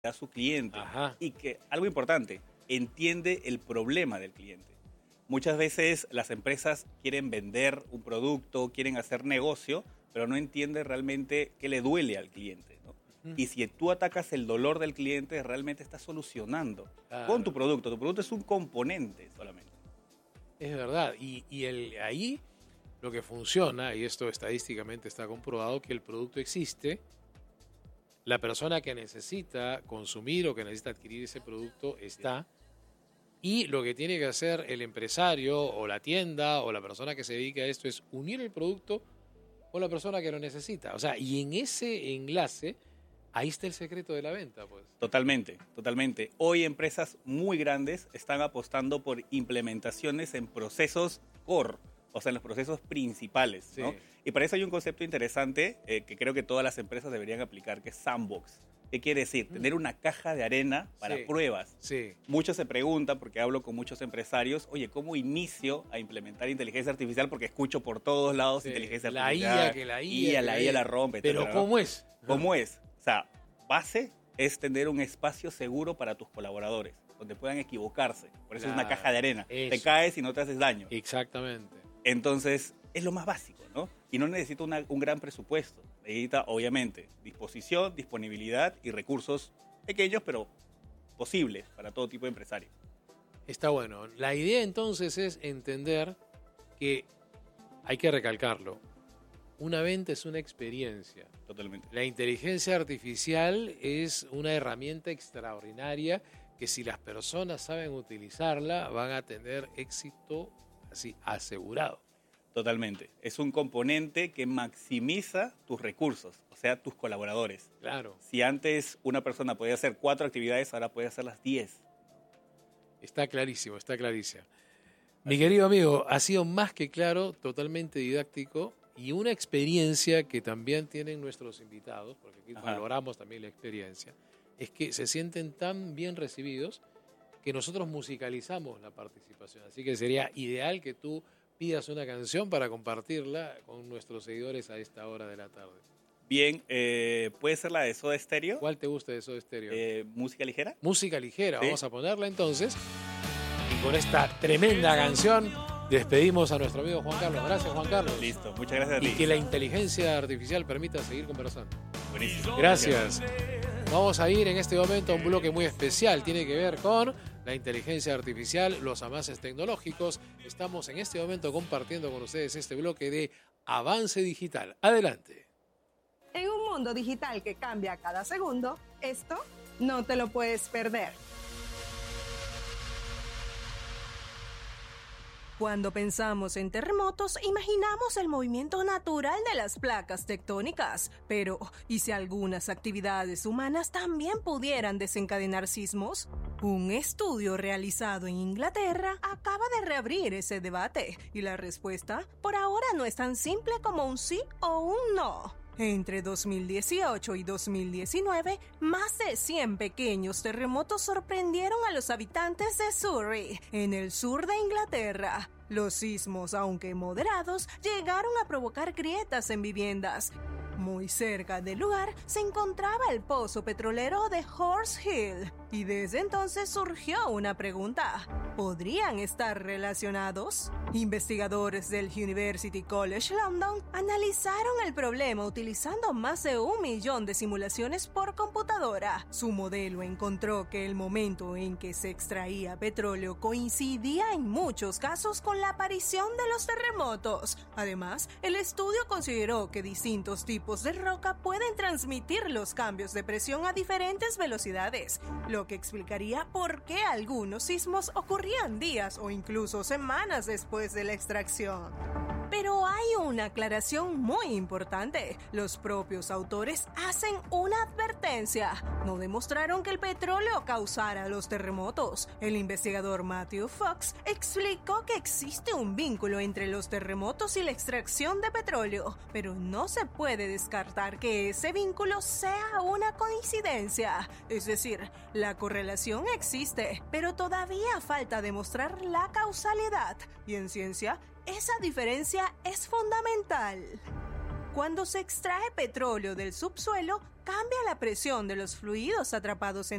a su cliente. Ajá. Y que, algo importante, entiende el problema del cliente. Muchas veces las empresas quieren vender un producto, quieren hacer negocio, pero no entienden realmente qué le duele al cliente, ¿no? Y si tú atacas el dolor del cliente, realmente estás solucionando con tu producto. Tu producto es un componente solamente. Es verdad. Ahí lo que funciona, y esto estadísticamente está comprobado, que el producto existe, la persona que necesita consumir o que necesita adquirir ese producto está, y lo que tiene que hacer el empresario o la tienda o la persona que se dedica a esto es unir el producto con la persona que lo necesita. O sea, y en ese enlace, ahí está el secreto de la venta, pues. Totalmente, totalmente. Hoy empresas muy grandes están apostando por implementaciones en procesos core, o sea, en los procesos principales, ¿no? Sí. Y para eso hay un concepto interesante que creo que todas las empresas deberían aplicar, que es sandbox. ¿Qué quiere decir? Tener una caja de arena para pruebas. Sí. Muchos se preguntan, porque hablo con muchos empresarios, oye, ¿cómo inicio a implementar inteligencia artificial? Porque escucho por todos lados inteligencia artificial. La IA la rompe. Pero etcétera, ¿no? ¿cómo es? ¿Cómo es? O sea, base es tener un espacio seguro para tus colaboradores, donde puedan equivocarse. Por eso es una caja de arena. Te caes y no te haces daño. Exactamente. Entonces, es lo más básico, ¿no? Y no necesita un gran presupuesto. Necesita, obviamente, disposición, disponibilidad y recursos pequeños, pero posibles para todo tipo de empresario. Está bueno. La idea entonces es entender que hay que recalcarlo. Una venta es una experiencia. Totalmente. La inteligencia artificial es una herramienta extraordinaria que si las personas saben utilizarla van a tener éxito así asegurado. Totalmente. Es un componente que maximiza tus recursos, o sea, tus colaboradores. Claro. Si antes una persona podía hacer 4 actividades, ahora puede hacer las 10. Está clarísimo, está clarísimo. Mi querido amigo, ha sido más que claro, totalmente didáctico y una experiencia que también tienen nuestros invitados, porque aquí valoramos también la experiencia, es que se sienten tan bien recibidos que nosotros musicalizamos la participación. Así que sería ideal que tú pidas una canción para compartirla con nuestros seguidores a esta hora de la tarde. Bien, ¿puede ser la de Soda Stereo? ¿Cuál te gusta de Soda Stereo? ¿Música ligera? Música ligera, ¿Sí? Vamos a ponerla entonces. Y con esta tremenda canción despedimos a nuestro amigo Juan Carlos. Gracias, Juan Carlos. Listo, muchas gracias a ti. Y que la inteligencia artificial permita seguir conversando. Buenísimo. Gracias. Vamos a ir en este momento a un bloque muy especial. Tiene que ver con la inteligencia artificial, los avances tecnológicos. Estamos en este momento compartiendo con ustedes este bloque de Avance Digital. Adelante. En un mundo digital que cambia cada segundo, esto no te lo puedes perder. Cuando pensamos en terremotos, imaginamos el movimiento natural de las placas tectónicas. Pero, ¿y si algunas actividades humanas también pudieran desencadenar sismos? Un estudio realizado en Inglaterra acaba de reabrir ese debate. Y la respuesta, por ahora, no es tan simple como un sí o un no. Entre 2018 y 2019, más de 100 pequeños terremotos sorprendieron a los habitantes de Surrey, en el sur de Inglaterra. Los sismos, aunque moderados, llegaron a provocar grietas en viviendas. Muy cerca del lugar se encontraba el pozo petrolero de Horse Hill, y desde entonces surgió una pregunta: ¿podrían estar relacionados? Investigadores del University College London analizaron el problema utilizando más de 1 millón de simulaciones por computadora. Su modelo encontró que el momento en que se extraía petróleo coincidía en muchos casos con la aparición de los terremotos. Además, el estudio consideró que distintos tipos de roca pueden transmitir los cambios de presión a diferentes velocidades, lo que explicaría por qué algunos sismos ocurrían días o incluso semanas después de la extracción. Pero hay una aclaración muy importante. Los propios autores hacen una advertencia. No demostraron que el petróleo causara los terremotos. El investigador Matthew Fox explicó que existe un vínculo entre los terremotos y la extracción de petróleo, pero no se puede descartar que ese vínculo sea una coincidencia. Es decir, la correlación existe, pero todavía falta demostrar la causalidad. Y en ciencia, esa diferencia es fundamental. Cuando se extrae petróleo del subsuelo, cambia la presión de los fluidos atrapados en